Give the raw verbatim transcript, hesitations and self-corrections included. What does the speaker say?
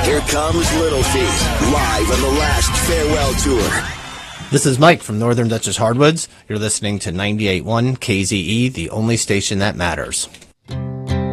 Here comes Little Feat, live on the last farewell tour. This is Mike from Northern Dutchess Hardwoods. You're listening to ninety-eight point one K Z E, the only station that matters.